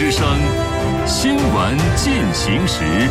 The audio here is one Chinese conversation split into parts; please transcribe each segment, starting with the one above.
之声新闻进行时。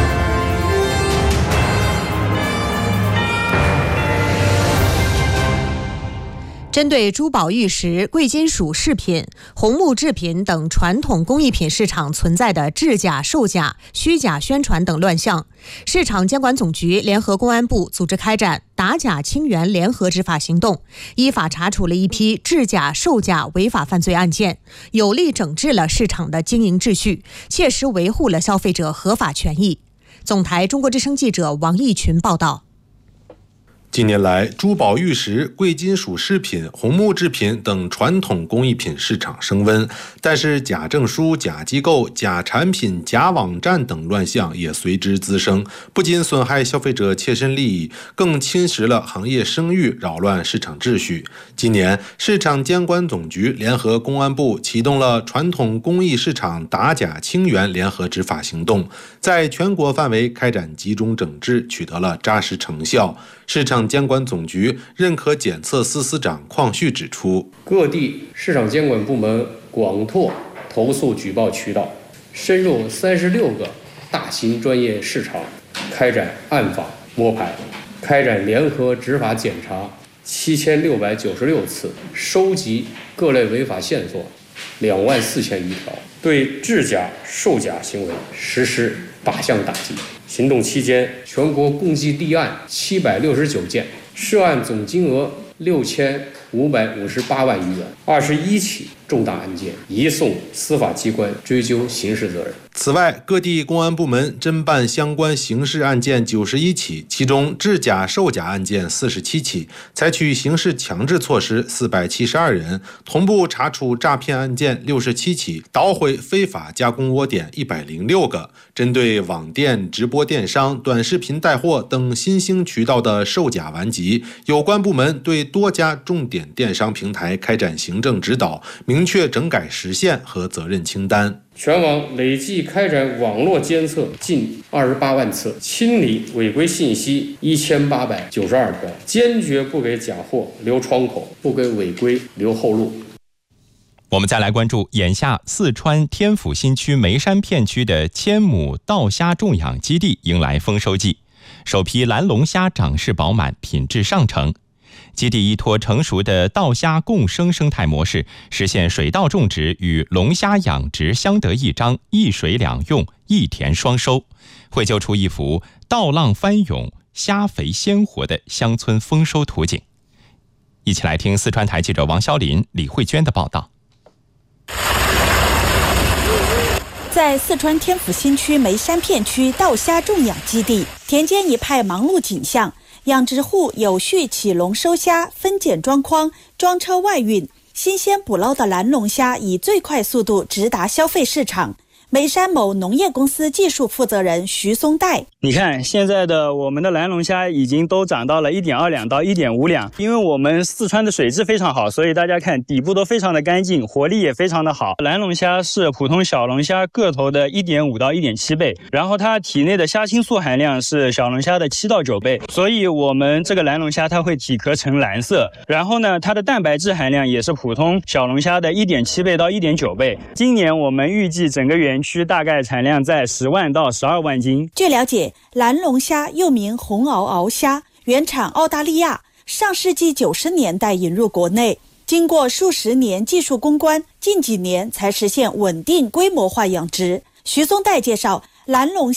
针对珠宝玉石、贵金属饰品、红木制品等传统工艺品市场存在的制假、售假、虚假宣传等乱象，市场监管总局联合公安部组织开展打假清源联合执法行动，依法查处了一批制假、售假违法犯罪案件，有力整治了市场的经营秩序，切实维护了消费者合法权益。总台中国之声记者王义群报道。 近年来，珠宝玉石、贵金属饰品、红木制品等传统工艺品市场升温，但是假证书、假机构、假产品、假网站等乱象也随之滋生，不仅损害消费者切身利益，更侵蚀了行业声誉，扰乱市场秩序。今年，市场监管总局联合公安部启动了传统工艺市场打假清源联合执法行动，在全国范围开展集中整治，取得了扎实成效。市场监管总局认可检测司司长邝旭指出， 各地市场监管部门广拓投诉举报渠道，深入36个大型专业市场，开展暗访摸排，开展联合执法检查7696次，收集各类违法线索24000余条，对制假、售假行为实施8项打击。行动期间，全国共计立案769件，涉案总金额6558万余元，21起重大案件移送司法机关追究刑事责任。 此外，各地公安部门侦办相关刑事案件91起，其中制假、售假案件47起，采取刑事强制措施472人，同步查处诈骗案件67起，捣毁非法加工窝点106个。针对网店、直播电商、短视频带货等新兴渠道的售假顽疾，有关部门对多家重点电商平台开展行政指导，明确整改时限和责任清单。 全网累计开展网络监测近28万次，清理违规信息1892条，坚决不给假货留窗口，不给违规留后路。 我们再来关注眼下四川天府新区眉山片区的千亩稻虾种养基地迎来丰收季，首批蓝龙虾长势饱满，品质上乘。基地依托成熟的稻虾共生生态模式，实现水稻种植与龙虾养殖相得益彰，一水两用，一田双收，绘就出一幅稻浪翻涌、虾肥鲜活的乡村丰收图景。一起来听四川台记者王肖林、李慧娟的报道。 在四川天府新区眉山片区稻虾种养基地，田间一派忙碌景象，养殖户有序起笼收虾，分拣装筐，装车外运，新鲜捕捞的蓝龙虾以最快速度直达消费市场。眉山某农业公司技术负责人徐松代， 你看现在的我们的蓝龙虾已经都长到了1.2两到1.5两，因为我们四川的水质非常好，所以大家看底部都非常的干净，活力也非常的好。蓝龙虾是普通小龙虾个头的1.5到1.7倍，然后它体内的虾青素含量是小龙虾的7到9倍，所以我们这个蓝龙虾它会体壳呈蓝色，然后呢它的蛋白质含量也是普通小龙虾的1.7倍到1.9倍。今年我们预计整个园区大概产量在10万到12万斤。 据了解，蓝龙虾又名红螯螯虾，原产澳大利亚，上世纪90年代引入国内，经过数十年技术攻关，近几年才实现稳定规模化养殖。徐松代介绍，蓝龙